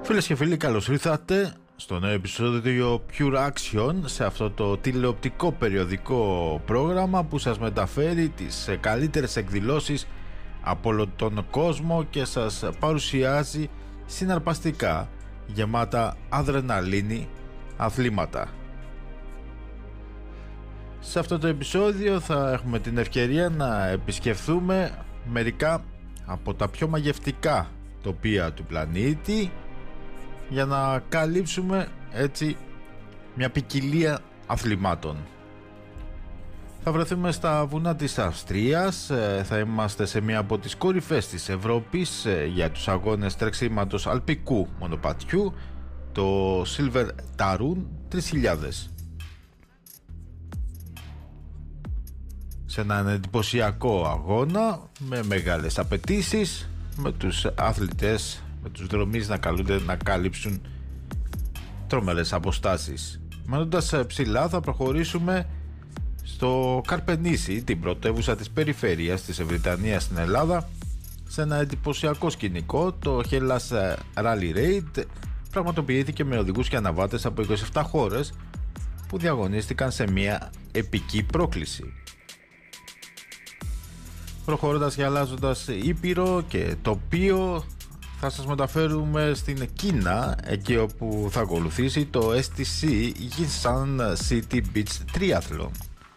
Φίλες και φίλοι, καλώς ήρθατε στο νέο επεισόδιο Pure Action, σε αυτό το τηλεοπτικό περιοδικό πρόγραμμα που σας μεταφέρει τις καλύτερες εκδηλώσεις από όλο τον κόσμο και σας παρουσιάζει συναρπαστικά, γεμάτα αδρεναλίνη αθλήματα. Σε αυτό το επεισόδιο θα έχουμε την ευκαιρία να επισκεφθούμε μερικά από τα πιο μαγευτικά τοπία του πλανήτη για να καλύψουμε έτσι μια ποικιλία αθλημάτων. Θα βρεθούμε στα βουνά της Αυστρίας, θα είμαστε σε μια από τις κορυφές της Ευρώπης για τους αγώνες τρεξίματος αλπικού μονοπατιού, το Silver Tarun 3000. Σε έναν εντυπωσιακό αγώνα με μεγάλες απαιτήσεις, με τους αθλητές, με τους δρομείς να καλούνται να καλύψουν τρομερές αποστάσεις. Μένοντας ψηλά θα προχωρήσουμε στο Καρπενήσι, την πρωτεύουσα της περιφέρειας της Βρυτανίας στην Ελλάδα, σε ένα εντυπωσιακό σκηνικό. Το Hellas Rally Raid πραγματοποιήθηκε με οδηγούς και αναβάτες από 27 χώρες που διαγωνίστηκαν σε μια επική πρόκληση. Προχωρώντας και αλλάζοντας ήπειρο και τοπίο, θα σας μεταφέρουμε στην Κίνα, εκεί όπου θα ακολουθήσει το STC Yinsan City Beach Triathlon.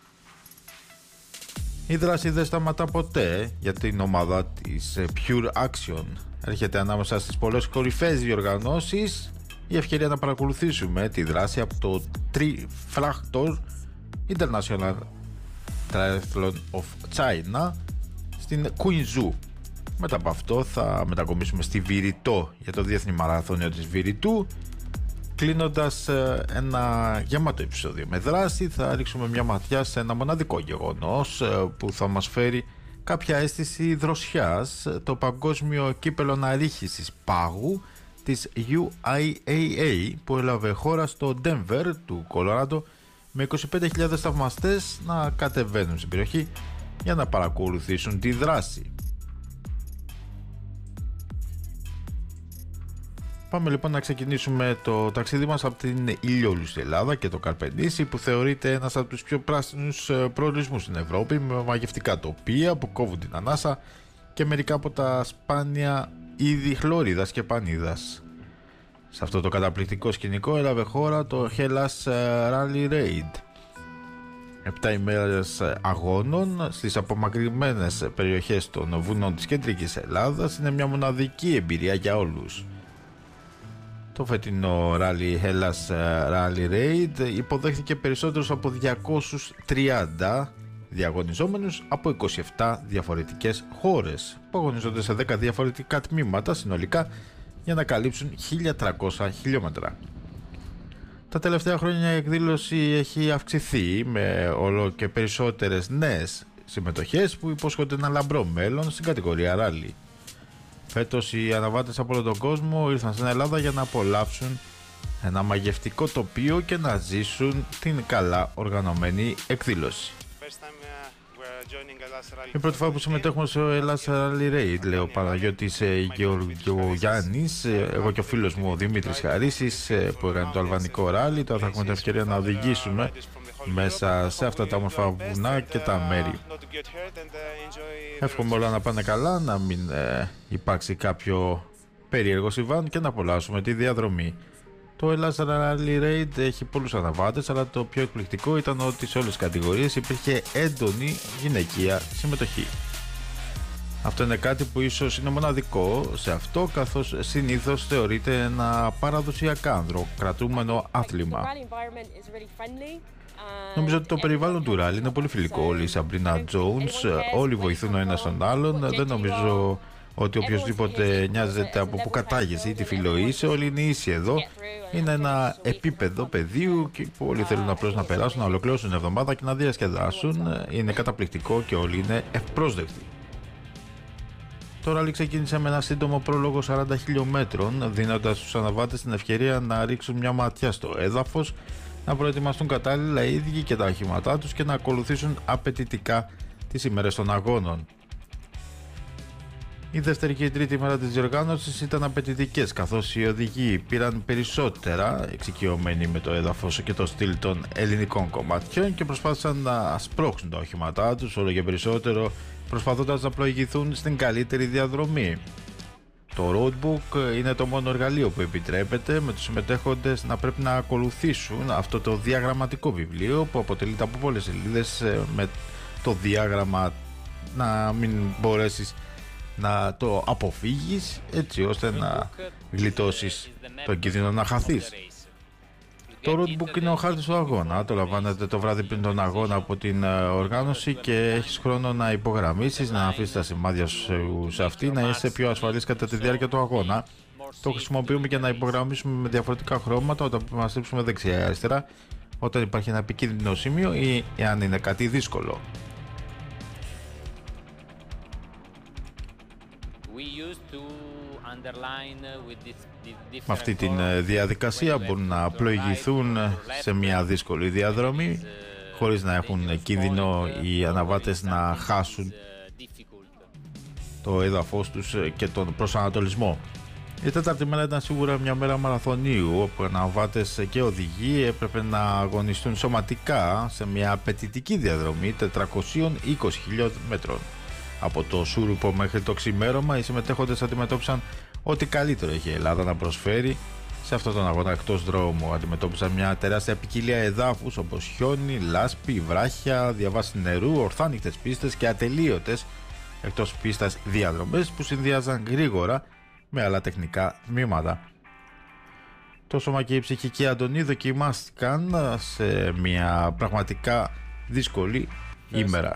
Η δράση δεν σταματά ποτέ για την ομάδα της Pure Action. Έρχεται ανάμεσα στις πολλές κορυφαίες διοργανώσεις η ευκαιρία να παρακολουθήσουμε τη δράση από το Trifactor International Triathlon of China στην Κουινζού. Μετά από αυτό θα μετακομίσουμε στη Βηρητό για το Διεθνή Μαραθώνιο της Βηρητού. Κλείνοντας ένα γεμάτο επεισόδιο με δράση, θα ρίξουμε μια ματιά σε ένα μοναδικό γεγονός που θα μας φέρει κάποια αίσθηση δροσιάς, το παγκόσμιο κύπελλο αναρρίχησης πάγου της UIAA που έλαβε χώρα στο Denver του Κολοράντο, με 25.000 θαυμαστές να κατεβαίνουν στην περιοχή για να παρακολουθήσουν τη δράση. Πάμε λοιπόν να ξεκινήσουμε το ταξίδι μας από την ηλιόλουστη Ελλάδα και το Καρπενήσι, που θεωρείται ένας από τους πιο πράσινους προορισμούς στην Ευρώπη, με μαγευτικά τοπία που κόβουν την ανάσα και μερικά από τα σπάνια είδη χλωρίδας και πανίδας. Σε αυτό το καταπληκτικό σκηνικό έλαβε χώρα το Hellas Rally Raid. 7 ημέρες αγώνων στις απομακρυσμένες περιοχές των βουνών της κεντρικής Ελλάδας είναι μια μοναδική εμπειρία για όλους. Το φετινό Rally Hellas Rally Raid υποδέχθηκε περισσότερους από 230 διαγωνιζόμενους από 27 διαφορετικές χώρες που αγωνίζονται σε 10 διαφορετικά τμήματα συνολικά για να καλύψουν 1.300 χιλιόμετρα. Τα τελευταία χρόνια η εκδήλωση έχει αυξηθεί με όλο και περισσότερες νέες συμμετοχές που υπόσχονται ένα λαμπρό μέλλον στην κατηγορία Rally. Φέτος οι αναβάτες από όλο τον κόσμο ήρθαν στην Ελλάδα για να απολαύσουν ένα μαγευτικό τοπίο και να ζήσουν την καλά οργανωμένη εκδήλωση. Η πρώτη φορά που συμμετέχουμε στο Hellas Rally Raid, λέει ο Παναγιώτης Γεωργιάννης, εγώ και ο φίλος μου ο Δημήτρης Χαρίσης που έκανε το αλβανικό ράλι. Τώρα θα έχουμε την ευκαιρία να οδηγήσουμε μέσα σε αυτά τα όμορφα βουνά και τα μέρη. Εύχομαι όλα να πάνε καλά, να μην υπάρξει κάποιο περίεργο συμβάν και να απολαύσουμε τη διαδρομή. Το Hellas Rally Raid έχει πολλούς αναβάτες, αλλά το πιο εκπληκτικό ήταν ότι σε όλες τις κατηγορίες υπήρχε έντονη γυναικεία συμμετοχή. Αυτό είναι κάτι που ίσως είναι μοναδικό σε αυτό, καθώς συνήθως θεωρείται ένα παραδοσιακά ανδροκρατούμενο άθλημα. Νομίζω ότι το περιβάλλον του ράλι είναι πολύ φιλικό. Όλοι η Σαμπρίνα Τζόουνς, όλοι βοηθούν ο ένας τον άλλον. Δεν νομίζω ότι οποιοσδήποτε νοιάζεται από που κατάγεσαι ή τι φύλο είσαι, όλοι είναι ίσοι εδώ. Είναι ένα επίπεδο πεδίου που όλοι θέλουν απλώς να περάσουν, να ολοκληρώσουν την εβδομάδα και να διασκεδάσουν. Είναι καταπληκτικό και όλοι είναι ευπρόσδεκτοι. Το ράλι ξεκίνησε με ένα σύντομο πρόλογο 40 χιλιόμετρων, δίνοντας στους αναβάτες την ευκαιρία να ρίξουν μια ματιά στο έδαφος, να προετοιμαστούν κατάλληλα οι ίδιοι και τα οχήματά τους και να ακολουθήσουν απαιτητικά τις ημέρες των αγώνων. Η δεύτερη και η τρίτη μέρα της διοργάνωσης ήταν απαιτητικές, καθώς οι οδηγοί πήραν περισσότερα εξοικειωμένοι με το έδαφος και το στυλ των ελληνικών κομματιών και προσπάθησαν να σπρώξουν τα οχήματά τους όλο και περισσότερο, προσπαθώντας να πλοηγηθούν στην καλύτερη διαδρομή. Το roadbook είναι το μόνο εργαλείο που επιτρέπεται με τους συμμετέχοντες να πρέπει να ακολουθήσουν αυτό το διαγραμματικό βιβλίο που αποτελείται από πολλές σελίδες, με το διάγραμμα να μην μπορέσεις να το αποφύγεις, έτσι ώστε να γλιτώσεις τον κίνδυνο να χαθείς. Το roadbook είναι ο χάρτης του αγώνα. Το λαμβάνετε το βράδυ πριν τον αγώνα από την οργάνωση και έχεις χρόνο να υπογραμμίσεις, να αφήσεις τα σημάδια σου σε αυτή, να είσαι πιο ασφαλής κατά τη διάρκεια του αγώνα. Το χρησιμοποιούμε για να υπογραμμίσουμε με διαφορετικά χρώματα όταν πρέπει να στρίψουμε δεξιά ή αριστερά, όταν υπάρχει ένα επικίνδυνο σημείο ή αν είναι κάτι δύσκολο. Με αυτή τη διαδικασία μπορούν να πλοηγηθούν σε μια δύσκολη διαδρομή χωρίς να έχουν κίνδυνο οι αναβάτες να χάσουν το έδαφος τους και τον προσανατολισμό. Η τέταρτη μέρα ήταν σίγουρα μια μέρα μαραθωνίου, όπου οι αναβάτες και οδηγοί έπρεπε να αγωνιστούν σωματικά σε μια απαιτητική διαδρομή 420 χιλιόμετρων. Από το Σούρουπο μέχρι το ξημέρωμα, οι συμμετέχοντες αντιμετώπισαν ό,τι καλύτερο είχε η Ελλάδα να προσφέρει σε αυτόν τον αγώνα εκτός δρόμου. Αντιμετώπισαν μια τεράστια ποικιλία εδάφους όπως χιόνι, λάσπη, βράχια, διαβάσεις νερού, ορθάνικτες πίστες και ατελείωτες εκτός πίστας διαδρομές που συνδυάζαν γρήγορα με άλλα τεχνικά τμήματα. Το σώμα και η ψυχική αντωνή δοκιμάστηκαν σε μια πραγματικά δύσκολη ημέρα.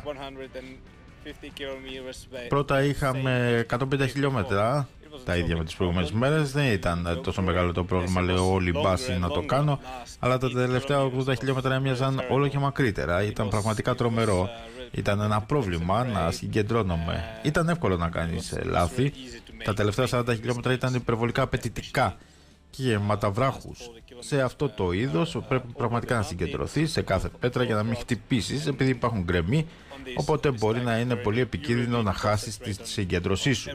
Πρώτα είχαμε 150 χιλιόμετρα, τα ίδια με τις προηγούμενες μέρες. Δεν ήταν τόσο μεγάλο το πρόβλημα, λέω, όλη η μπάση να το κάνω, αλλά τα τελευταία 80 χιλιόμετρα έμοιαζαν όλο και μακρύτερα. Ήταν πραγματικά τρομερό. Ήταν ένα πρόβλημα να συγκεντρώνομαι. Ήταν εύκολο να κάνεις λάθη. Τα τελευταία 40 χιλιόμετρα ήταν υπερβολικά απαιτητικά και γεμάτα βράχους. Σε αυτό το είδος πρέπει πραγματικά να συγκεντρωθείς σε κάθε πέτρα για να μην χτυπήσεις, επειδή υπάρχουν γκρεμοί, οπότε μπορεί να είναι πολύ επικίνδυνο να χάσεις τη συγκέντρωσή σου.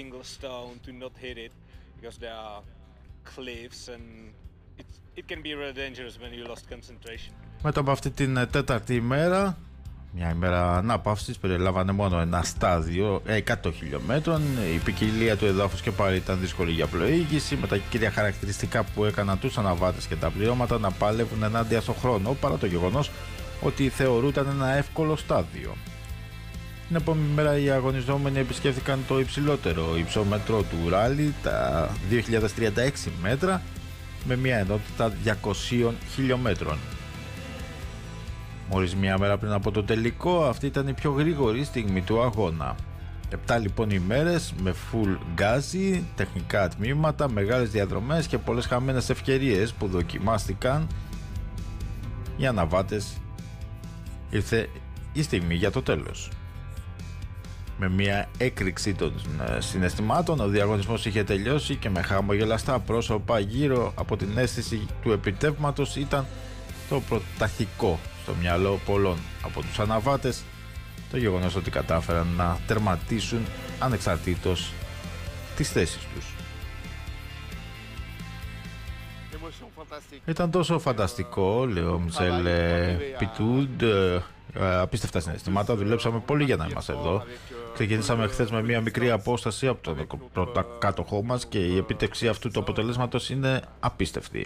Μετά από αυτή την τέταρτη ημέρα, μια ημέρα ανάπαυσης, περιλάμβανε μόνο ένα στάδιο 100 χιλιόμετρων. Η ποικιλία του εδάφους και πάλι ήταν δύσκολη για πλοήγηση, με τα κύρια χαρακτηριστικά που έκαναν τους αναβάτες και τα πληρώματα να παλεύουν ενάντια στον χρόνο, παρά το γεγονός ότι θεωρούταν ένα εύκολο στάδιο. Την επόμενη μέρα οι αγωνιζόμενοι επισκέφθηκαν το υψηλότερο υψόμετρο του ράλι, τα 2036 μέτρα, με μια ενότητα 200 χιλιόμετρων. Μόλις μια μέρα πριν από το τελικό, αυτή ήταν η πιο γρήγορη στιγμή του αγώνα. 7 λοιπόν ημέρες με full γκάζι, τεχνικά τμήματα, μεγάλες διαδρομές και πολλές χαμένες ευκαιρίες που δοκιμάστηκαν. Οι αναβάτες, ήρθε η στιγμή για το τέλος. Με μια έκρηξη των συναισθημάτων, ο διαγωνισμός είχε τελειώσει και με χαμογελαστά πρόσωπα γύρω από την αίσθηση του επιτεύγματος ήταν το πρωταρχικό στο μυαλό πολλών από τους αναβάτες το γεγονός ότι κατάφεραν να τερματίσουν ανεξαρτήτως τις θέσεις τους. Ήταν τόσο φανταστικό, λέει ο Μισελ Πιτούντ, απίστευτα συναισθήματα, δουλέψαμε πολύ για να είμαστε εδώ. Ξεκινήσαμε χθες με μια μικρή απόσταση από τον πρώτο κάτοχό μας και η επίτευξη αυτού του αποτελέσματος είναι απίστευτη.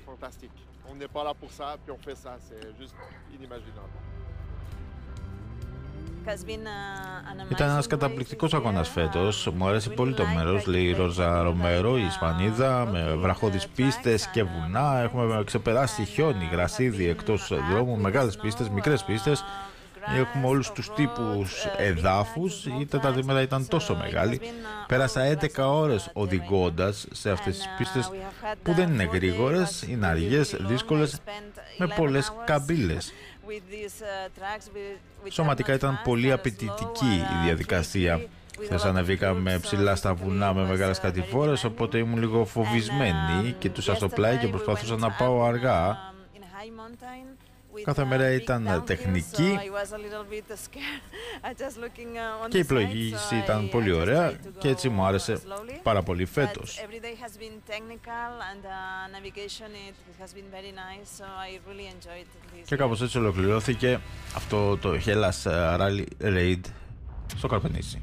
Ήταν ένας καταπληκτικός αγώνας φέτος. Μου αρέσει πολύ το μέρος, λέει η Ρόζα Ρομέρο, η Ισπανίδα, με βραχώδεις πίστες και βουνά. Έχουμε ξεπεράσει χιόνι, γρασίδι εκτός δρόμου, μεγάλες πίστες, μικρές πίστες. Έχουμε όλους τους τύπους εδάφους. Η τέταρτη μέρα ήταν τόσο μεγάλη. Πέρασα 11 ώρες οδηγώντας σε αυτές τις πίστες που δεν είναι γρήγορες, είναι αργές, δύσκολες, με πολλές καμπύλες. Σωματικά ήταν πολύ απαιτητική η διαδικασία. Χθες ανεβήκαμε ψηλά στα βουνά με μεγάλες κατηφόρες, οπότε ήμουν λίγο φοβισμένη, κοιτούσα στο πλάι και προσπαθούσα να πάω αργά. Κάθε μέρα ήταν τεχνική και η πλοήγηση ήταν πολύ ωραία και έτσι μου άρεσε πάρα πολύ φέτος. Και κάπως έτσι ολοκληρώθηκε αυτό το Hellas Rally Raid στο Καρπενήσι.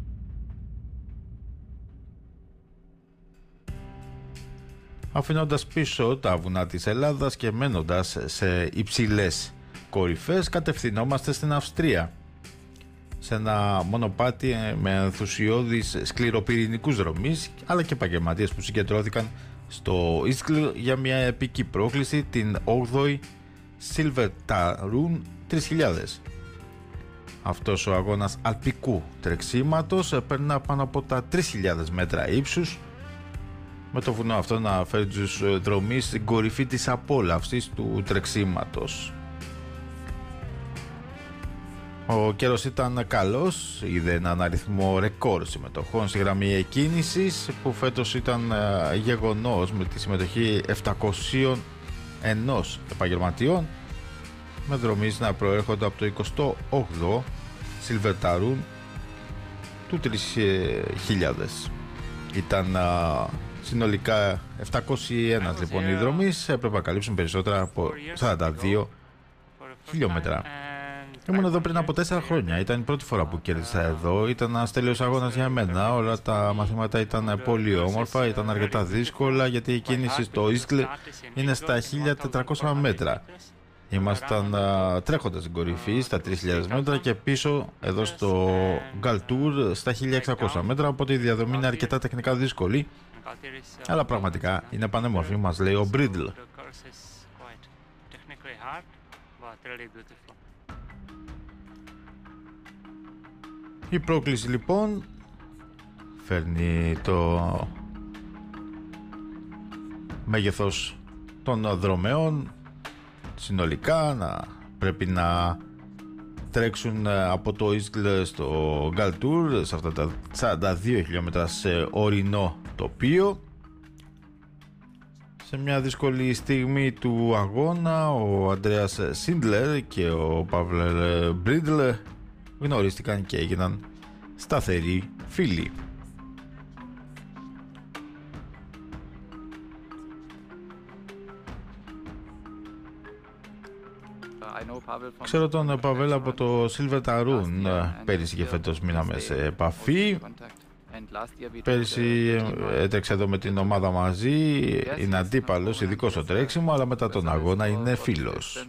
Αφήνοντας πίσω τα βουνά της Ελλάδας και μένοντας σε υψηλές κορυφές, κατευθυνόμαστε στην Αυστρία, σε ένα μονοπάτι με ενθουσιώδεις σκληροπυρηνικούς δρομείς αλλά και επαγγελματίες που συγκεντρώθηκαν στο Ίσκλ για μια επική πρόκληση, την 8η Silvertarun 3000. Αυτός ο αγώνας αλπικού τρεξίματος περνά πάνω από τα 3.000 μέτρα ύψους, με το βουνό αυτό να φέρει τους δρομείς στην κορυφή της απόλαυσης του τρεξίματος. Ο καιρός ήταν καλός, είδε έναν αριθμό ρεκόρ συμμετοχών στη γραμμή εκκίνησης που φέτος ήταν γεγονός, με τη συμμετοχή 701 επαγγελματιών, με δρομείς να προέρχονται από το 28ο Silvertarun του 3000. Ήταν συνολικά 701 λοιπόν οι δρομείς, έπρεπε να καλύψουν περισσότερα από 42 χιλιόμετρα. Ήμουν εδώ πριν από 4 χρόνια. Ήταν η πρώτη φορά που κέρδισα εδώ. Ήταν ένας τέλειος αγώνας για μένα. Όλα τα μαθήματα ήταν πολύ όμορφα. Ήταν αρκετά δύσκολα γιατί η κίνηση στο Ίσκλ είναι στα 1400 μέτρα. Ήμασταν τρέχοντας στην κορυφή στα 3000 μέτρα και πίσω εδώ στο Γκαλτούρ στα 1600 μέτρα. Οπότε η διαδρομή είναι αρκετά τεχνικά δύσκολη, αλλά πραγματικά είναι πανέμορφη, μας λέει ο Μπρίντλ. Η πρόκληση λοιπόν φέρνει το μέγεθος των δρομέων συνολικά, να πρέπει να τρέξουν από το Ίσκλ στο Γκαλτούρ σε αυτά τα 42 χιλιόμετρα σε ορεινό τοπίο. Σε μια δύσκολη στιγμή του αγώνα ο Αντρέας Σίντλερ και ο Παύλ Μπρίντλ γνωρίστηκαν και έγιναν σταθεροί φίλοι. Ξέρω τον Παβέλ από το Silvertarun. Πέρυσι και φέτος μείναμε σε επαφή. Πέρυσι έτρεξε εδώ με την ομάδα μαζί. Είναι αντίπαλος, ειδικός στο τρέξιμο, αλλά μετά τον αγώνα είναι φίλος,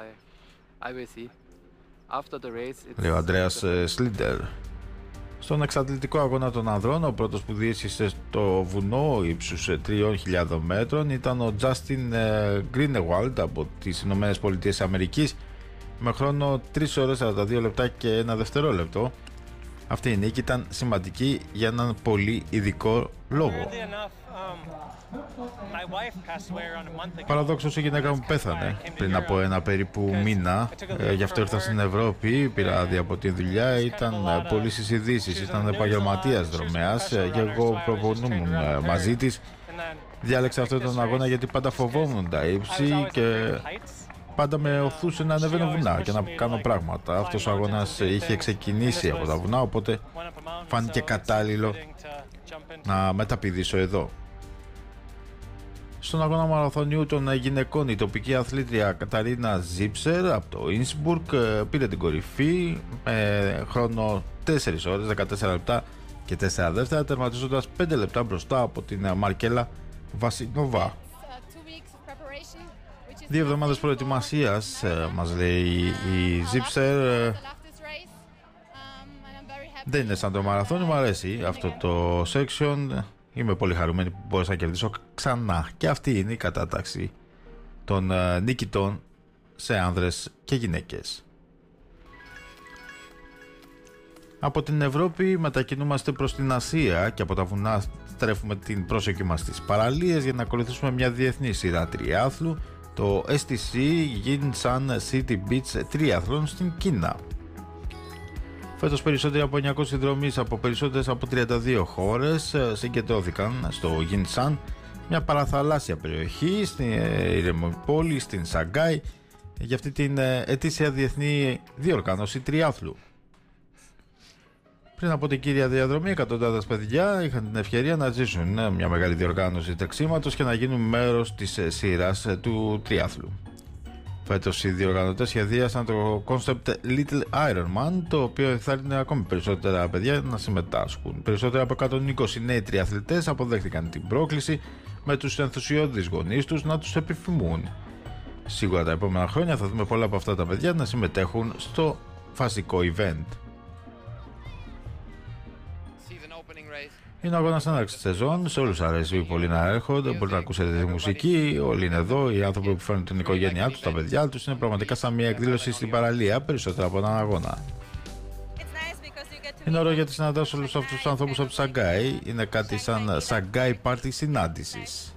λέει ο Αντρέας Σλίντερ. Στον εξατλητικό αγώνα των ανδρών, ο πρώτος που διέσχισε στο βουνό ύψους 3.000 μέτρων ήταν ο Justin Greenewald από τις Ηνωμένες Πολιτείες Αμερικής, με χρόνο 3 ώρες 42 λεπτά και 1 δευτερόλεπτο. Αυτή η νίκη ήταν σημαντική για έναν πολύ ειδικό λόγο. Παραδόξως η γυναίκα μου πέθανε πριν από ένα περίπου μήνα, γι' αυτό ήρθα στην Ευρώπη, πήρα άδεια από τη δουλειά, ήταν πολύ στις ειδήσεις, ήταν επαγγελματίας δρομέας και εγώ προπονούμουν μαζί της. Διάλεξα αυτόν τον αγώνα γιατί πάντα φοβόμουν τα ύψη και πάντα με οθούσε να ανεβαίνω βουνά και να κάνω πράγματα. Αυτός ο αγώνας είχε ξεκινήσει από τα βουνά, οπότε φάνηκε κατάλληλο να μεταπηδήσω εδώ. Στον αγώνα μαραθωνιού των γυναικών, η τοπική αθλήτρια Καταρίνα Ζίψερ από το Ίνσμπουργκ πήρε την κορυφή με χρόνο 4 ώρες, 14 λεπτά και 4 δεύτερα, τερματίζοντας 5 λεπτά μπροστά από την Μαρκέλα Βασινόβα. 2 εβδομάδες προετοιμασίας, μας λέει η Ζίψερ. Δεν είναι σαν το μαραθώνιο, μου αρέσει αυτό το section. Είμαι πολύ χαρούμενη που μπορούσα να κερδίσω ξανά. Και αυτή είναι η κατάταξη των νικητών σε άνδρες και γυναίκες. Από την Ευρώπη μετακινούμαστε προς την Ασία και από τα βουνά στρέφουμε την πρόσοχη μας στις παραλίες για να ακολουθήσουμε μια διεθνή σειρά τριάθλου, το STC Yinsan City Beach Triathlon στην Κίνα. Φέτος περισσότεροι από 900 συνδρομείς από περισσότερες από 32 χώρες συγκεντρώθηκαν στο Yinsan, μια παραθαλάσσια περιοχή στην ηρεμοπόλη στην Σαγκάη, για αυτή την ετήσια διεθνή διοργάνωση τριάθλου. Πριν από την κύρια διαδρομή, εκατοντάδες παιδιά είχαν την ευκαιρία να ζήσουν μια μεγάλη διοργάνωση τρεξίματος και να γίνουν μέρος της σειράς του τριάθλου. Φέτος οι διοργανωτές σχεδίασαν το concept Little Ironman, το οποίο ενθάρρυνε ακόμη περισσότερα παιδιά να συμμετάσχουν. Περισσότεροι από 120 νέοι τριαθλητές αποδέχτηκαν την πρόκληση, με τους ενθουσιώδεις γονείς τους να τους επιφημούν. Σίγουρα τα επόμενα χρόνια θα δούμε πολλά από αυτά τα παιδιά να συμμετέχουν στο βασικό event. Είναι ο αγώνας έναρξης της σεζόν, σε όλους αρέσει πολύ να έρχονται, μπορείτε να ακούσετε τη μουσική, όλοι είναι εδώ, οι άνθρωποι που φέρνουν την οικογένειά τους, τα παιδιά τους, είναι πραγματικά σαν μια εκδήλωση στην παραλία, περισσότερο από έναν αγώνα. Είναι ωραίο γιατί συναντάς όλους αυτούς τους ανθρώπους από τη Σαγκάη, είναι κάτι σαν Σαγκάη πάρτι συνάντησης.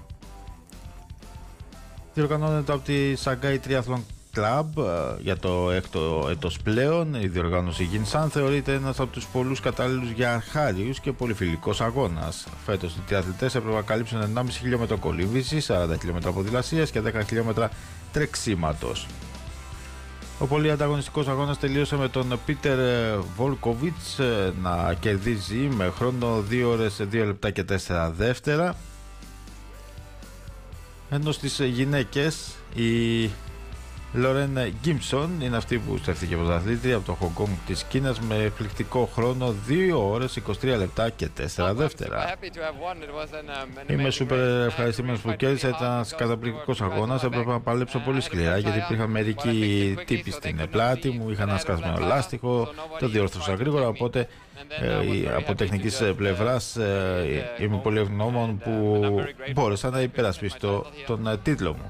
Διοργανώνεται από τη Σαγκάη Triathlon Club για το 6ο έτος πλέον. Η διοργάνωση Ginsan θεωρείται ένας από τους πολλούς κατάλληλους για αρχάριους και πολυφιλικός αγώνας. Φέτος οι τριαθλητές έπρεπε να καλύψουν 1,5 χιλιόμετρο κολύμβηση, 40 χιλιόμετρα ποδηλασίας και 10 χιλιόμετρα τρεξίματος. Ο πολύ ανταγωνιστικός αγώνας τελείωσε με τον Πίτερ Βολκοβίτς να κερδίζει με χρόνο 2 ώρες 2 λεπτά και 4 δεύτερα. Ενώ στις γυναίκες η Λόρεν Γκίμψον είναι αυτή που στέφθηκε πρωταθλήτρια από το Hong Kong της Κίνας με εκπληκτικό χρόνο 2 ώρες 23 λεπτά και 4 δεύτερα. Είμαι σούπερ ευχαριστημένος που κέρδισα, ήταν ένας καταπληκτικός αγώνας, έπρεπε να παλέψω πολύ σκληρά γιατί υπήρχαν μερικοί τύποι στην πλάτη μου, είχα ένα σκασμένο λάστιχο, το διόρθωσα γρήγορα, οπότε από τεχνικής πλευράς είμαι πολύ ευγνώμων που μπόρεσα να υπερασπιστώ τον τίτλο μου.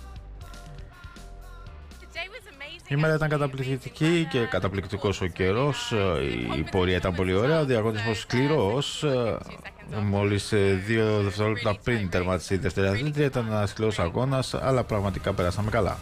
Η μέρα ήταν καταπληκτική και καταπληκτικός ο καιρός, η πορεία ήταν πολύ ωραία, ο διαγωνισμός σκληρός, μόλις 2 δευτερόλεπτα πριν τερματιστεί η δεύτερη αθλήτρια, ήταν ένας σκληρός αγώνας, αλλά πραγματικά περάσαμε καλά.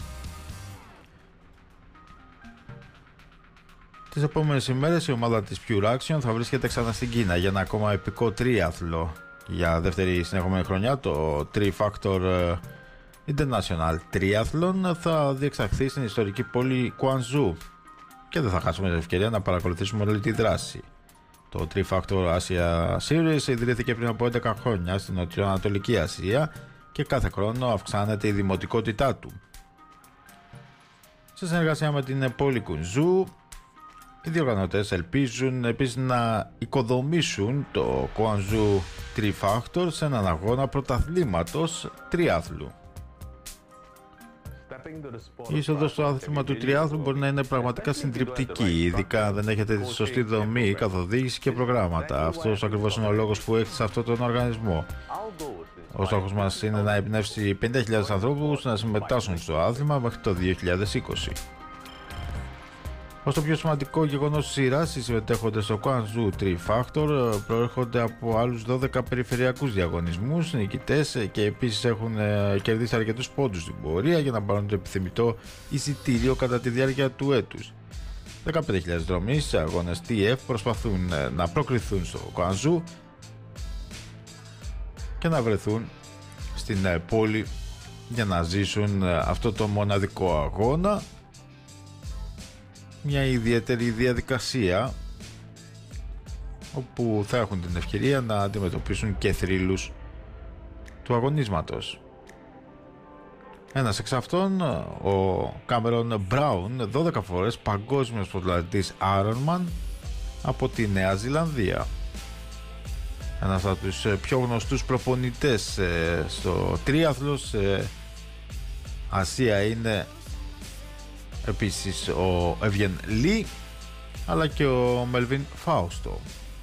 Τις επόμενες ημέρες η ομάδα της Pure Action θα βρίσκεται ξανά στην Κίνα για ένα ακόμα επικό τρίαθλο. Για δεύτερη συνεχόμενη χρονιά το 3-Factor International Triathlon θα διεξαχθεί στην ιστορική πόλη Κουανζού και δεν θα χάσουμε την ευκαιρία να παρακολουθήσουμε όλη τη δράση. Το 3-Factor Asia Series ιδρύθηκε πριν από 11 χρόνια στην Νοτιοανατολική Ασία και κάθε χρόνο αυξάνεται η δημοτικότητά του. Σε συνεργασία με την πόλη Κουανζού, οι διοργανωτές ελπίζουν επίσης να οικοδομήσουν το Κουανζού 3-Factor σε έναν αγώνα πρωταθλήματος τριάθλου. Η είσοδος στο άθλημα του τριάθλου μπορεί να είναι πραγματικά συντριπτική, ειδικά αν δεν έχετε τη σωστή δομή, καθοδήγηση και προγράμματα. Αυτός ακριβώς είναι ο λόγος που έχτισα αυτόν τον οργανισμό. Ο στόχος μας είναι να εμπνεύσει 50.000 ανθρώπους να συμμετάσχουν στο άθλημα μέχρι το 2020. Ως το πιο σημαντικό γεγονός της σειράς, οι συμμετέχοντες στο Guangzhou 3-Factor προέρχονται από άλλους 12 περιφερειακούς διαγωνισμούς, νικητές, και επίσης έχουν κερδίσει αρκετούς πόντους στην πορεία για να πάρουν το επιθυμητό εισιτήριο κατά τη διάρκεια του έτους. 15.000 δρομείς σε αγώνες TF προσπαθούν να προκριθούν στο Guangzhou και να βρεθούν στην πόλη για να ζήσουν αυτό το μοναδικό αγώνα. Μια ιδιαίτερη διαδικασία όπου θα έχουν την ευκαιρία να αντιμετωπίσουν και θρύλους του αγωνίσματος. Ένας εξ αυτών, ο Κάμερον Μπράουν, 12 φορές παγκόσμιος ποδηλατής Ironman από τη Νέα Ζηλανδία. Ένας από τους πιο γνωστούς προπονητές στο τρίαθλο σε Ασία είναι επίσης ο Εύγεν Λί, αλλά και ο Μέλβιν Φάουστο.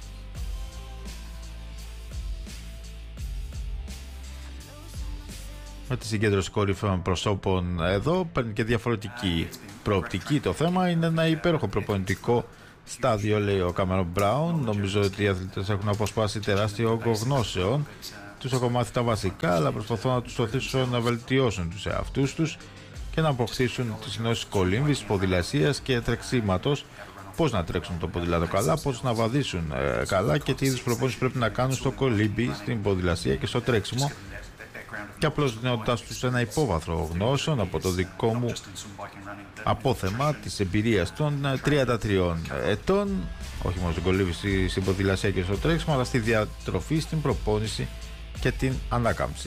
Με τη συγκέντρωση κορυφαίων προσώπων εδώ παίρνει και διαφορετική προοπτική. Το θέμα είναι ένα υπέροχο προπονητικό στάδιο, λέει ο Κάμερον Μπράουν. Νομίζω ότι οι αθλητές έχουν αποσπάσει τεράστιο όγκο γνώσεων. Τους έχω μάθει τα βασικά, αλλά προσπαθώ να τους οθήσω να βελτιώσουν τους εαυτούς τους και να αποκτήσουν τις γνώσεις κολύμβησης, ποδηλασίας και τρεξίματος. Πώς να τρέξουν το ποδήλατο καλά, πώς να βαδίσουν καλά και τι είδους προπόνηση πρέπει να κάνουν στο κολύμπι, στην ποδηλασία και στο τρέξιμο, και απλώς δίνοντάς τους ένα υπόβαθρο γνώσεων από το δικό μου απόθεμα της εμπειρίας των 33 ετών, όχι μόνο στην κολύμβηση, στην ποδηλασία και στο τρέξιμο, αλλά στη διατροφή, στην προπόνηση και την ανάκαμψη.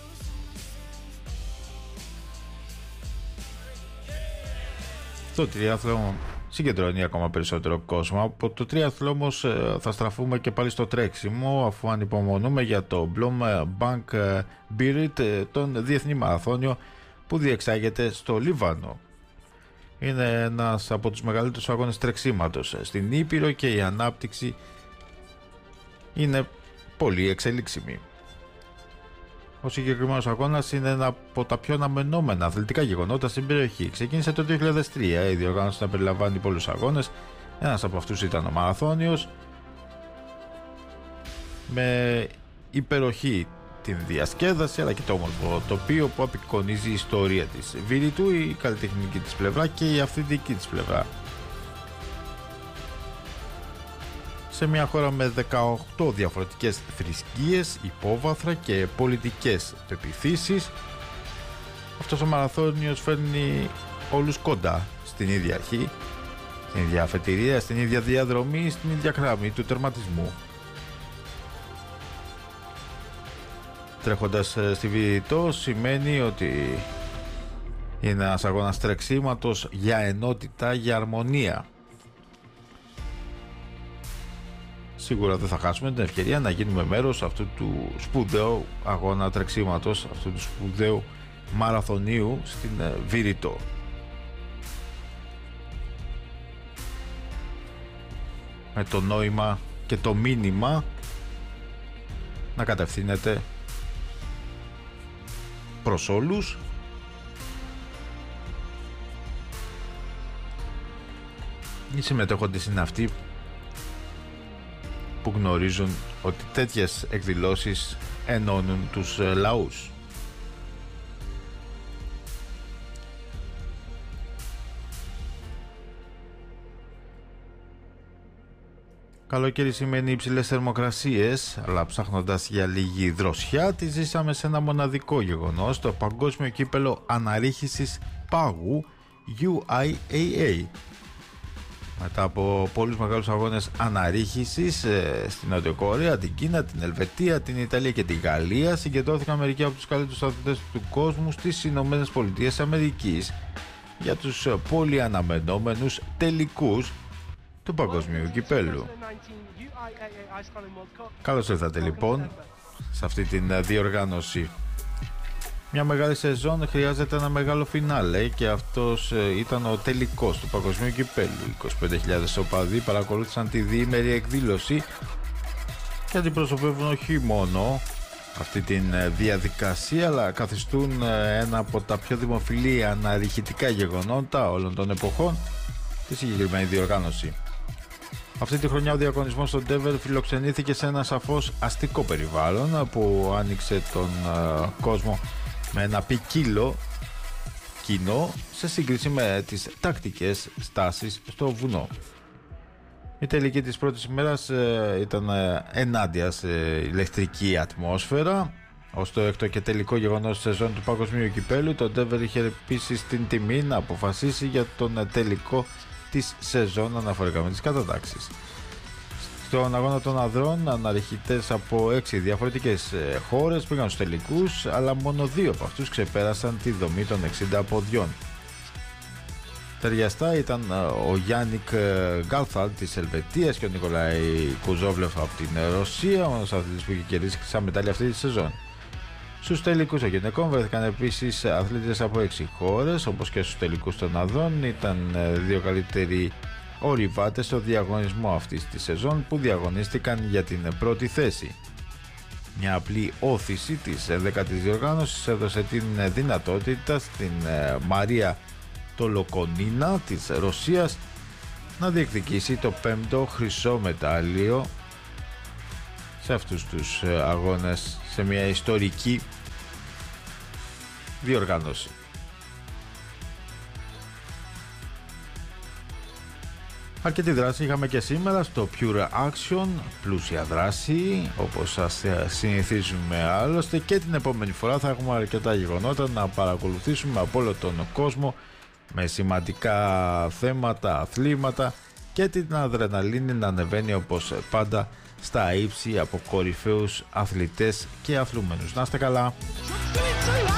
Το τριάθλο συγκεντρώνει ακόμα περισσότερο κόσμο. Από το τριάθλο όμως θα στραφούμε και πάλι στο τρέξιμο, αφού ανυπομονούμε για το Bloombank Birit, τον διεθνή μαραθώνιο που διεξάγεται στο Λίβανο. Είναι ένας από τους μεγαλύτερους αγώνες τρεξίματος στην Ήπειρο και η ανάπτυξη είναι πολύ εξελίξιμη. Ο συγκεκριμένος αγώνας είναι ένα από τα πιο αναμενόμενα αθλητικά γεγονότα στην περιοχή. Ξεκίνησε το 2003, η διοργάνωση να περιλαμβάνει πολλούς αγώνες. Ένας από αυτούς ήταν ο μαραθώνιος, με υπεροχή την διασκέδαση αλλά και το όμορφο τοπίο που απεικονίζει η ιστορία της Βήρητου, η καλλιτεχνική της πλευρά και η αυθεντική της πλευρά. Σε μια χώρα με 18 διαφορετικές θρησκείες, υπόβαθρα και πολιτικές πεποιθήσεις, αυτός ο μαραθώνιος φέρνει όλους κοντά στην ίδια αρχή, στην ίδια αφετηρία, στην ίδια διαδρομή, στην ίδια γραμμή του τερματισμού. Τρέχοντας στη Βηρητό σημαίνει ότι είναι ένας αγώνας τρεξίματος για ενότητα, για αρμονία. Σίγουρα δεν θα χάσουμε την ευκαιρία να γίνουμε μέρος αυτού του σπουδαίου αγώνα τρεξίματος, αυτού του σπουδαίου μαραθωνίου στην Βηρητό. Με το νόημα και το μήνυμα να κατευθύνεται προς όλους, οι συμμετέχοντες είναι αυτοί που γνωρίζουν ότι τέτοιες εκδηλώσεις ενώνουν τους λαούς. Καλοκαίρι σημαίνει υψηλές θερμοκρασίες, αλλά ψάχνοντας για λίγη δροσιά τη ζήσαμε σε ένα μοναδικό γεγονός, το Παγκόσμιο Κύπελλο Αναρρίχησης Πάγου UIAA. Μετά από πολλούς μεγάλους αγώνες αναρρίχησης στην Νότια Κορέα, την Κίνα, την Ελβετία, την Ιταλία και την Γαλλία, συγκεντρώθηκαν μερικοί από τους καλύτερους αθλητές του κόσμου στις Ηνωμένες Πολιτείες Αμερικής για τους πολύ αναμενόμενους τελικούς του Παγκοσμίου Κυπέλλου. Καλώς ήρθατε λοιπόν σε αυτή την διοργάνωση. Μια μεγάλη σεζόν χρειάζεται ένα μεγάλο φινάλε και αυτός ήταν ο τελικός του Παγκοσμίου Κυπέλλου. 25.000 οπαδοί παρακολούθησαν τη διήμερη εκδήλωση και αντιπροσωπεύουν όχι μόνο αυτή την διαδικασία, αλλά καθιστούν ένα από τα πιο δημοφιλή αναρριχητικά γεγονότα όλων των εποχών τη συγκεκριμένη διοργάνωση. Αυτή τη χρονιά ο διαγωνισμός στο Ντέβερ φιλοξενήθηκε σε ένα σαφώς αστικό περιβάλλον που άνοιξε τον κόσμο με ένα ποικίλο κοινό σε σύγκριση με τις τακτικές στάσεις στο βουνό. Η τελική της πρώτης ημέρας ήταν ενάντια σε ηλεκτρική ατμόσφαιρα. Ως το έκτο και τελικό γεγονός της σεζόν του Παγκοσμίου Κυπέλλου, το Ντέβερ είχε επίσης την τιμή να αποφασίσει για τον τελικό της σεζόν αναφορικά με τις κατατάξεις. Στον αγώνα των ανδρών, αναρριχητές από 6 διαφορετικές χώρες πήγαν στους τελικούς, αλλά μόνο 2 από αυτούς ξεπέρασαν τη δομή των 60 ποδιών. Ταιριαστά ήταν ο Γιάννικ Γκάλθαλ της Ελβετίας και ο Νικολάη Κουζόβλεφ από την Ρωσία, ο μόνος αθλητής που είχε κερδίσει σαν μετάλλια αυτή τη σεζόν. Στους τελικούς των γυναικών βρέθηκαν επίσης αθλήτες από 6 χώρες, όπως και στους τελικούς των ανδρών ήταν 2 καλύτεροι ορειβάτες στο διαγωνισμό αυτής της σεζόν που διαγωνίστηκαν για την πρώτη θέση. Μια απλή όθηση της 11ης διοργάνωσης έδωσε την δυνατότητα στην Μαρία Τολοκονίνα της Ρωσίας να διεκδικήσει το 5ο χρυσό μετάλλιο σε αυτούς τους αγώνες, σε μια ιστορική διοργάνωση. Αρκετή δράση είχαμε και σήμερα στο Pure Action, πλούσια δράση όπως σας συνηθίζουμε, άλλωστε και την επόμενη φορά θα έχουμε αρκετά γεγονότα να παρακολουθήσουμε από όλο τον κόσμο με σημαντικά θέματα, αθλήματα και την αδρεναλίνη να ανεβαίνει όπως πάντα στα ύψη από κορυφαίους αθλητές και αθλούμενους. Να είστε καλά!